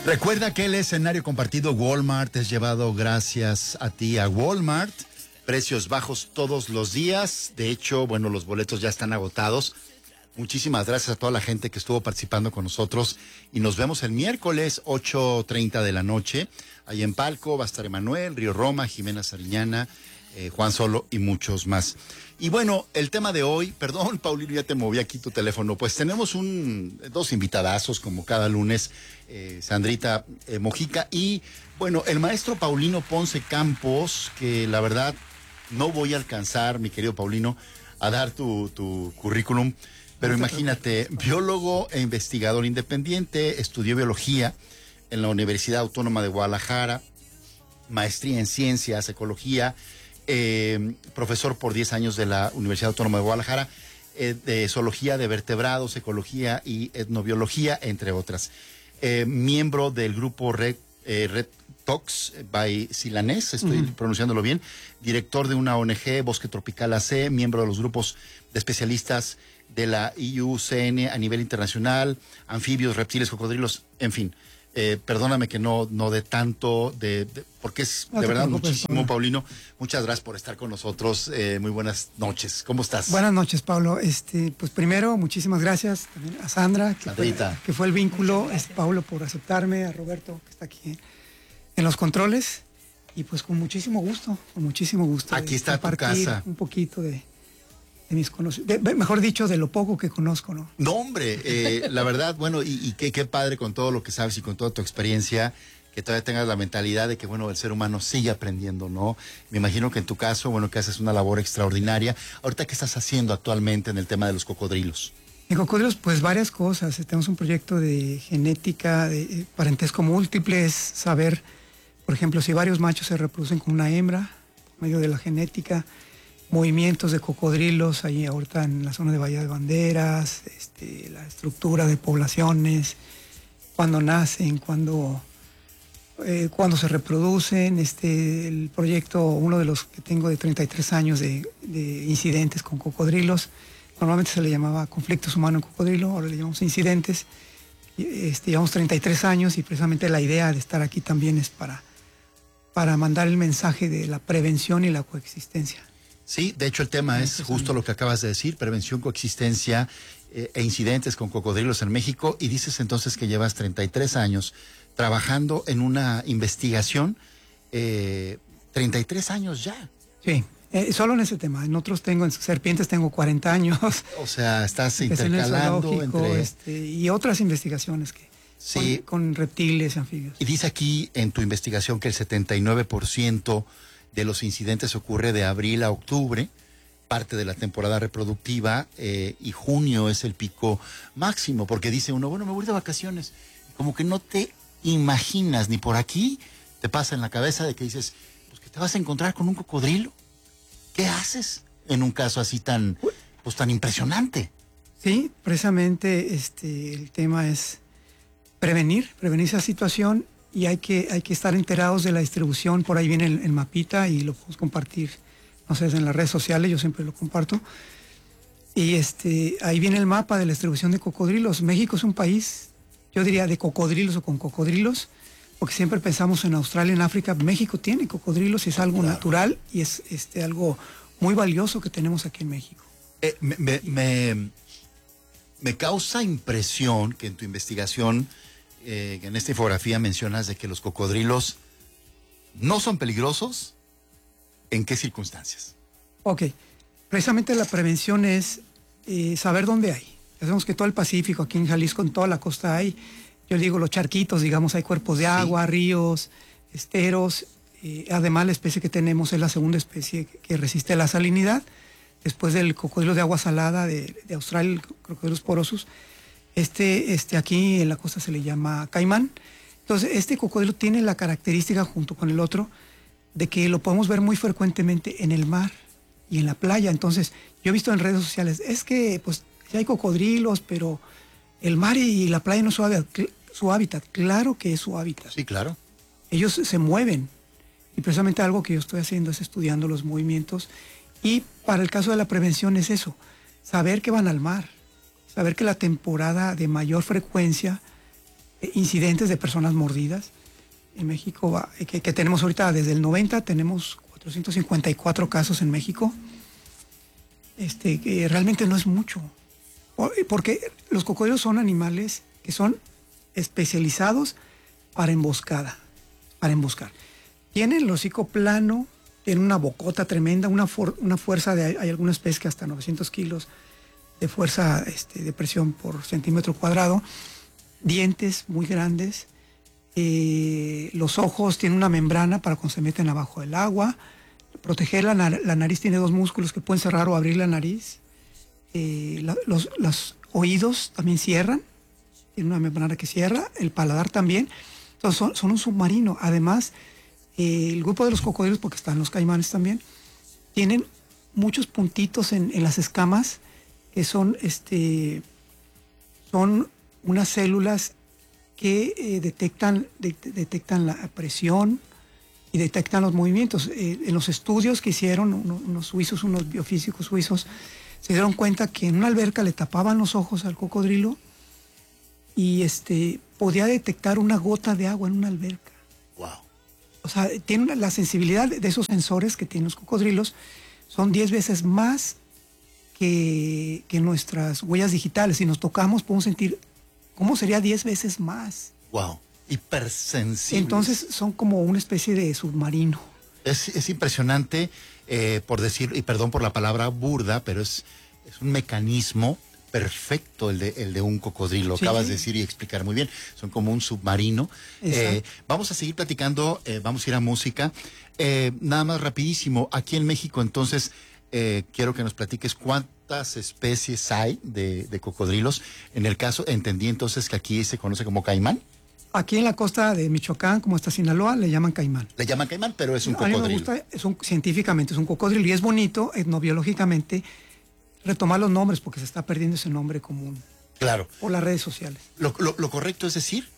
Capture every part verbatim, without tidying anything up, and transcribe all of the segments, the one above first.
Recuerda que el escenario compartido Walmart es llevado gracias a ti a Walmart. Precios bajos todos los días. De hecho, bueno, los boletos ya están agotados. Muchísimas gracias a toda la gente que estuvo participando con nosotros. Y nos vemos el miércoles, ocho treinta de la noche. Ahí en Palco va a estar Emanuel, Río Roma, Jimena Sariñana, eh, Juan Solo y muchos más. Y bueno, el tema de hoy, perdón, Paulino, ya te moví aquí tu teléfono. Pues tenemos un dos invitadazos como cada lunes, eh, Sandrita eh, Mojica y, bueno, el maestro Paulino Ponce Campos, que la verdad no voy a alcanzar, mi querido Paulino, a dar tu, tu currículum. Pero imagínate, biólogo e investigador independiente, estudió biología en la Universidad Autónoma de Guadalajara, maestría en ciencias, ecología, eh, profesor por diez años de la Universidad Autónoma de Guadalajara, eh, de zoología de vertebrados, ecología y etnobiología, entre otras. Eh, miembro del grupo Red, eh, Red Tox by Silanés, estoy uh-huh. pronunciándolo bien, director de una O N G, Bosque Tropical A C, miembro de los grupos de especialistas de la I U C N a nivel internacional, anfibios, reptiles, cocodrilos, en fin. Eh, perdóname que no, no de tanto, de, de, porque es no de verdad muchísimo, Pablo. Paulino. Muchas gracias por estar con nosotros. Eh, muy buenas noches. ¿Cómo estás? Buenas noches, Pablo. Este, pues primero, muchísimas gracias también a Sandra, que, fue, que fue el vínculo, es Pablo por aceptarme, a Roberto, que está aquí en los controles, y pues con muchísimo gusto, con muchísimo gusto. Aquí está tu casa. Un poquito de... de mis conocimientos, mejor dicho, de lo poco que conozco, ¿no? No, hombre, eh, la verdad, bueno, y, y qué, qué padre con todo lo que sabes y con toda tu experiencia, que todavía tengas la mentalidad de que, bueno, el ser humano sigue aprendiendo, ¿no? Me imagino que en tu caso, bueno, que haces una labor extraordinaria. Ahorita, ¿qué estás haciendo actualmente en el tema de los cocodrilos? En cocodrilos, pues varias cosas. Tenemos un proyecto de genética, de parentesco múltiples, saber, por ejemplo, si varios machos se reproducen con una hembra, por medio de la genética, movimientos de cocodrilos ahí ahorita en la zona de Bahía de Banderas, este, la estructura de poblaciones, cuando nacen, cuando, eh, cuando se reproducen, este, el proyecto, uno de los que tengo de treinta y tres años de, de incidentes con cocodrilos, normalmente se le llamaba conflictos humano-cocodrilo, ahora le llamamos incidentes, este, llevamos treinta y tres años y precisamente la idea de estar aquí también es para, para mandar el mensaje de la prevención y la coexistencia. Sí, de hecho el tema es justo lo que acabas de decir, prevención, coexistencia eh, e incidentes con cocodrilos en México, y dices entonces que llevas treinta y tres años trabajando en una investigación, eh, treinta y tres años ya. Sí, eh, solo en ese tema, en otros tengo, en serpientes tengo cuarenta años. O sea, estás intercalando entre... Este, y otras investigaciones que sí. con, con reptiles y anfibios. Y dice aquí en tu investigación que el setenta y nueve por ciento de los incidentes ocurre de abril a octubre, parte de la temporada reproductiva, eh, y junio es el pico máximo, porque dice uno, bueno, me voy de vacaciones, como que no te imaginas, ni por aquí te pasa en la cabeza de que dices, pues que te vas a encontrar con un cocodrilo. ¿Qué haces en un caso así tan, pues tan impresionante? Sí, precisamente este, el tema es prevenir, prevenir esa situación. Y hay que, hay que estar enterados de la distribución. Por ahí viene el, el mapita y lo podemos compartir, no sé, en las redes sociales, yo siempre lo comparto. Y este, ahí viene el mapa de la distribución de cocodrilos. México es un país, yo diría, de cocodrilos o con cocodrilos, porque siempre pensamos en Australia, en África. México tiene cocodrilos y es algo claro. natural y es este, algo muy valioso que tenemos aquí en México. Eh, me, me, me, me causa impresión que en tu investigación... Eh, en esta infografía mencionas de que los cocodrilos no son peligrosos. ¿En qué circunstancias? Ok, precisamente la prevención es eh, saber dónde hay. Sabemos que todo el Pacífico, aquí en Jalisco, en toda la costa hay, yo digo los charquitos, digamos, hay cuerpos de agua, sí. ríos, esteros. Eh, además, la especie que tenemos es la segunda especie que, que resiste la salinidad. Después del cocodrilo de agua salada de, de Australia, el Crocodylus porosus. Este, este aquí en la costa se le llama caimán. Entonces, este cocodrilo tiene la característica, junto con el otro, de que lo podemos ver muy frecuentemente en el mar y en la playa. Entonces, yo he visto en redes sociales, es que pues sí hay cocodrilos, pero el mar y la playa no es su hábitat. Su hábitat. Claro que es su hábitat. Sí, claro. Ellos se mueven. Y precisamente algo que yo estoy haciendo es estudiando los movimientos. Y para el caso de la prevención es eso, saber que van al mar. Saber que la temporada de mayor frecuencia eh, incidentes de personas mordidas. En México, va, eh, que, que tenemos ahorita desde el noventa, tenemos cuatrocientos cincuenta y cuatro casos en México. Este, que realmente no es mucho. Porque los cocodrilos son animales que son especializados para emboscada, para emboscar. Tienen el hocico plano, tienen una bocota tremenda, una, for, una fuerza de, hay algunas especies que hasta novecientos kilos de fuerza este, de presión por centímetro cuadrado, dientes muy grandes, eh, los ojos tienen una membrana para cuando se meten abajo del agua, proteger la, la nariz tiene dos músculos que pueden cerrar o abrir la nariz. Eh, la, los, los oídos también cierran, tiene una membrana que cierra, el paladar también. Entonces son, son un submarino. Además, eh, el grupo de los cocodrilos, porque están los caimanes también, tienen muchos puntitos en, en las escamas que son, este, son unas células que eh, detectan, de, detectan la presión y detectan los movimientos. Eh, en los estudios que hicieron unos, unos suizos, unos biofísicos suizos, se dieron cuenta que en una alberca le tapaban los ojos al cocodrilo y este, podía detectar una gota de agua en una alberca. Wow. O sea, tiene una, la sensibilidad de esos sensores que tienen los cocodrilos son diez veces más que, que nuestras huellas digitales. Si nos tocamos, podemos sentir cómo sería diez veces más. Wow. Hipersensibles. Entonces son como una especie de submarino. Es, es impresionante, eh, por decir, y perdón por la palabra burda, pero es, es un mecanismo perfecto el de, el de un cocodrilo. Sí. Acabas de decir y explicar muy bien. Son como un submarino. Eh, vamos a seguir platicando, eh, vamos a ir a música. Eh, nada más rapidísimo, aquí en México entonces eh, quiero que nos platiques cuántas especies hay de, de cocodrilos. En el caso, entendí entonces que aquí se conoce como caimán. Aquí en la costa de Michoacán, como hasta Sinaloa, le llaman caimán. Le llaman caimán, pero es un a cocodrilo. A mí me gusta, es un, científicamente es un cocodrilo y es bonito etnobiológicamente retomar los nombres porque se está perdiendo ese nombre común. Claro. Por las redes sociales. ¿Lo, lo, lo correcto es decir?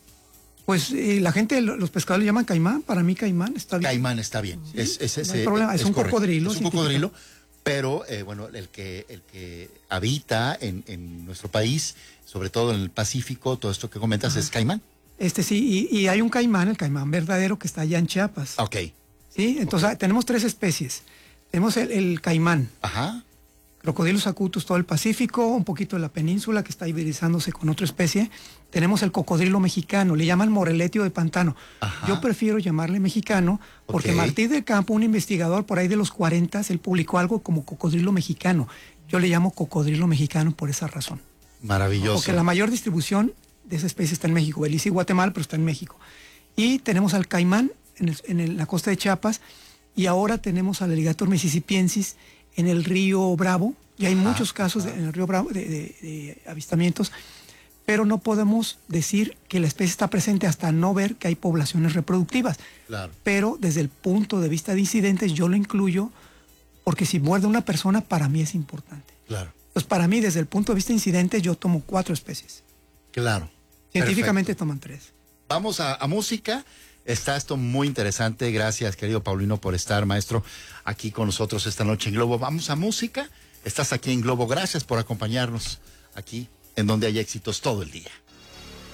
Pues eh, la gente, los pescadores le llaman caimán, para mí caimán está bien. Caimán está bien. ¿Sí? Es, es, es, no hay problema, es, es un correcto. Cocodrilo. Es un cocodrilo, pero eh, bueno, el que, el que habita en, en nuestro país, sobre todo en el Pacífico, todo esto que comentas, ajá, es caimán. Este sí, y, y hay un caimán, el caimán verdadero, que está allá en Chiapas. Ok. Sí, entonces okay, tenemos tres especies. Tenemos el, el caimán. Ajá. Crocodilus acutus, todo el Pacífico, un poquito de la península que está hibridizándose con otra especie. Tenemos el cocodrilo mexicano, le llaman moreletio de pantano. Ajá. Yo prefiero llamarle mexicano porque okay, Martí del Campo, un investigador por ahí de los cuarenta, él publicó algo como cocodrilo mexicano. Yo le llamo cocodrilo mexicano por esa razón. Maravilloso. Porque la mayor distribución de esa especie está en México, Belice y Guatemala, pero está en México. Y tenemos al caimán en, el, en el, la costa de Chiapas, y ahora tenemos al alligator mississippiensis en el río Bravo, y hay ajá, muchos casos de, en el río Bravo de, de, de avistamientos, pero no podemos decir que la especie está presente hasta no ver que hay poblaciones reproductivas. Claro. Pero desde el punto de vista de incidentes yo lo incluyo, porque si muerde una persona, para mí es importante. Claro. Entonces, para mí, desde el punto de vista de incidentes, yo tomo cuatro especies. Claro. Científicamente perfecto, toman tres. Vamos a, a música. Está esto muy interesante. Gracias, querido Paulino, por estar, maestro, aquí con nosotros esta noche en Globo. Vamos a música. Estás aquí en Globo. Gracias por acompañarnos aquí, en donde hay éxitos todo el día.